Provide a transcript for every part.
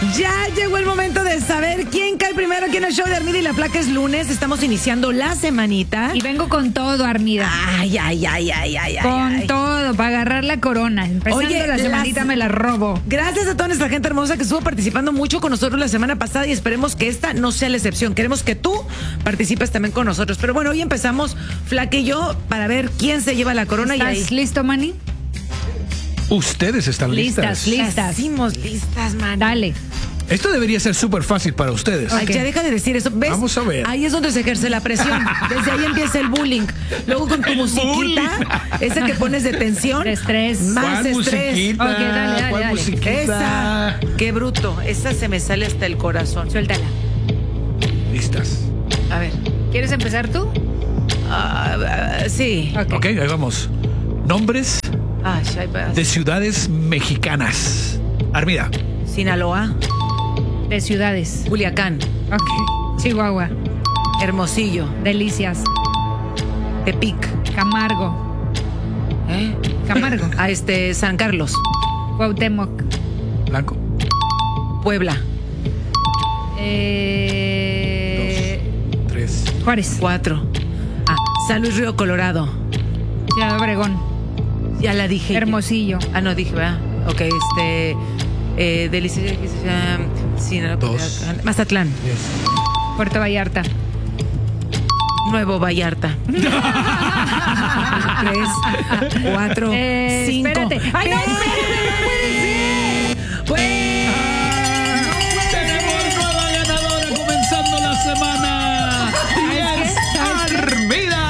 Ya llegó el momento de saber quién cae primero aquí en el show de Armida y la Flaca. Es lunes, estamos iniciando la semanita. Y vengo con todo, Armida. Ay. Con todo, para agarrar la corona. Empezando la semanita me la robo. Gracias a toda nuestra gente hermosa que estuvo participando mucho con nosotros la semana pasada y esperemos que esta no sea la excepción. Queremos que tú participes también con nosotros. Pero bueno, hoy empezamos, Flaca y yo, para ver quién se lleva la corona. ¿Estás listo, Manny? Ustedes están listas. Listas. Hicimos listas, man. Dale. Esto debería ser súper fácil para ustedes. Ay, ya deja de decir eso. ¿Ves? Vamos a ver. Ahí es donde se ejerce la presión. Desde ahí empieza el bullying. Luego con tu musiquita, esa que pones de tensión. De estrés. Más ¿Cuál estrés. musiquita? Ok, dale. ¿Cuál musiquita? Esa. Qué bruto. Esa se me sale hasta el corazón. Suéltala. Listas. A ver. ¿Quieres empezar tú? Sí. Ok, ahí vamos. Nombres Ay, ay, ay. de ciudades mexicanas. Armida. Sinaloa, De ciudades. Culiacán, Ok. Chihuahua. Hermosillo, Delicias. Tepic, Camargo. Camargo. San Carlos, Cuauhtémoc. Blanco. Puebla, 2, 3. Juárez. 4. San Luis Río Colorado. Ciudad Obregón. Ya la dije. Hermosillo. No dije, ¿verdad? Ok, Delicias, Sinaloa, 2. Culiacán, Mazatlán, 10. Puerto Vallarta. Nuevo Vallarta. 3, 4, 5. Espérate. ¡Ay, no! Pues. Tenemos nueva ganadora comenzando la semana. Y es Armida.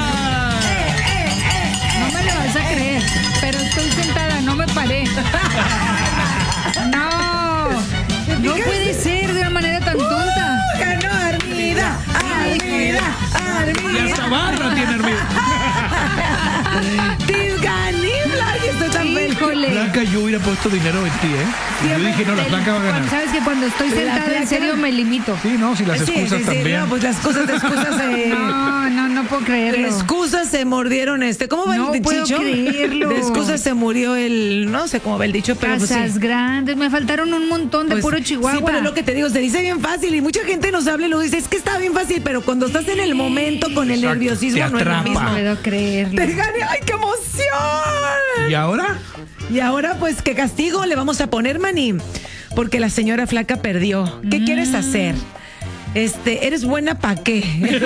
No me lo vas a creer, pero estoy sentada, no me paré. No puede ser de una manera tan tonta. Ganó Armida. Y hasta barra tiene Armida. Te gané, Blanca. Estoy tan feliz. Híjole. Blanca, yo hubiera puesto dinero en ti, ¿eh? Y yo dije, no, la Blanca va a ganar. Sabes que cuando estoy La sentada, Flaca en serio, me limito. Sí, no, si las excusas Sí, también. no, pues las excusas No puedo creerlo. de excusas se mordieron ¿cómo va No el puedo dicho? creerlo. De excusas se murió no sé cómo va el dicho, pero pues Casas sí. grandes, me faltaron un montón de Pues, puro Chihuahua. Sí, pero lo que te digo, se dice bien fácil y mucha gente nos habla y lo dice, es que está bien fácil, pero cuando estás en el momento con el Exacto, nerviosismo te no es lo atrapa. mismo. No puedo creerlo. Te gané, ¡ay, qué emoción! ¿Y ahora? Y ahora, pues, ¿qué castigo le vamos a poner, Manny? Porque la señora Flaca perdió. ¿Qué quieres hacer? ¿Eres buena pa' qué?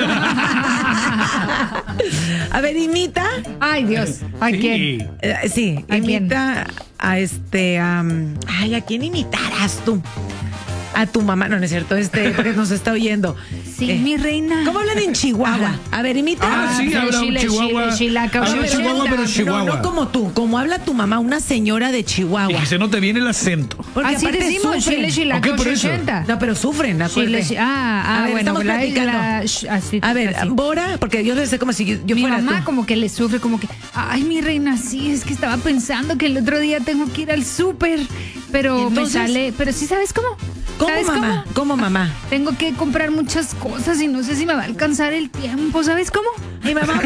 A ver, imita. Ay, Dios. ¿A Sí. quién? Sí, ¿A quién? imita a ay, ¿a quién imitarás tú? A tu mamá, no es cierto, porque nos está oyendo. Sí, mi reina. ¿Cómo hablan en Chihuahua? Ajá. A ver, imita. Sí, habla un Chile, Chihuahua. chilaca, Habla un ochenta. Chihuahua, pero Chihuahua. No como tú, como habla tu mamá, una señora de Y Chihuahua. que se no te viene el acento. Porque Así aparte decimos, sufren. chile, chilaca, Ok, por eso. 80. No, pero sufren, acuérdate. Chile, A ver, bueno, estamos platicando. así, A ver, así. Bora, porque yo sé como si yo Mi fuera mamá tú. como que le sufre, como que, ay, mi reina, sí, es que estaba pensando que el otro día tengo que ir al súper, pero ¿Y entonces? me sale, pero sí, ¿sabes cómo? ¿Cómo, ¿Sabes mamá? ¿Cómo, mamá? Tengo que comprar muchas cosas y no sé si me va a alcanzar el tiempo, ¿sabes cómo? Mi mamá.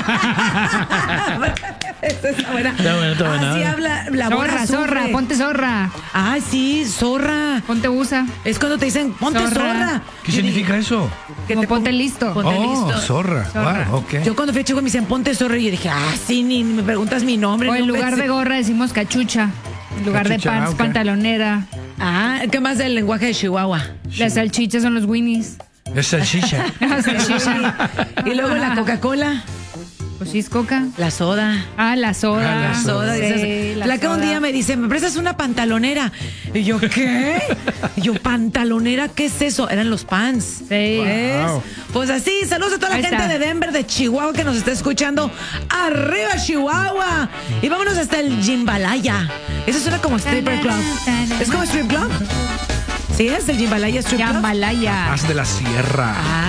Esta está buena. Está buena. Así habla la Bora. Zorra, ponte zorra, Ah, sí, zorra. ponte usa, Es cuando te dicen, ponte zorra. Zorra. ¿Qué significa eso? Que como te ponte pon- listo. Ponte Oh, listo. zorra. Zorra. Wow, ok. Yo cuando fui a Chihuahua me decían, ponte zorra. Y yo dije, sí, ni me preguntas mi nombre. O en no lugar pensé. de gorra decimos cachucha, en lugar Cachucha, de pants, ok. pantalonera. ¿Qué más del lenguaje de Chihuahua? Las salchichas son los winnies. Es salchicha. Las salchichas. Y luego la Coca-Cola, Pues sí, es coca. la soda. La soda. La soda. Sí, Dices, la Flaca un soda. día me dice, ¿me prestas una pantalonera? Y yo, ¿qué? Y yo, ¿pantalonera? ¿Qué es eso? Eran los pants. Sí. ¿Ves? Wow. Pues así, saludos a toda la Ahí gente está. de Denver, de Chihuahua que nos está escuchando. ¡Arriba, Chihuahua! Y vámonos hasta el Jimbalaya. Eso suena como stripper club. ¿Es como strip club? Sí, es el Jimbalaya Strip Club. Jambalaya. Haz de la sierra.